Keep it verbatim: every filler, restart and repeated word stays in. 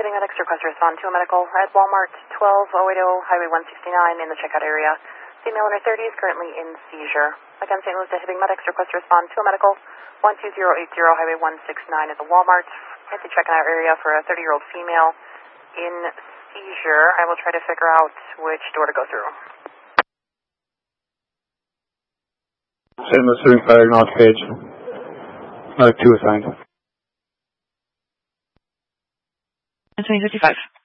Hitting medics, request to respond to a medical at Walmart twelve oh eighty Highway one sixty-nine in the checkout area. Female under thirty is currently in seizure. Again, Saint Louis to Hitting medics, request to respond to a medical one two zero eight zero Highway one sixty-nine at the Walmart. At the checkout area for a thirty-year-old female in seizure. I will try to figure out which door to go through. Saint Louis Living Fire, acknowledge page. Medic two assigned. twenty fifty-five.